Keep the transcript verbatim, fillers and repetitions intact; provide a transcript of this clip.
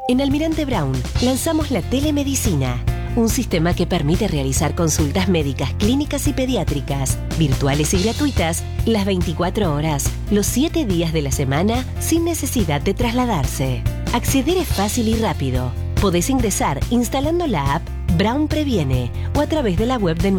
En Almirante Brown lanzamos la telemedicina, un sistema que permite realizar consultas médicas, clínicas y pediátricas, virtuales y gratuitas, las veinticuatro horas, los siete días de la semana, sin necesidad de trasladarse. Acceder es fácil y rápido. Podés ingresar instalando la app Brown Previene o a través de la web de nuestra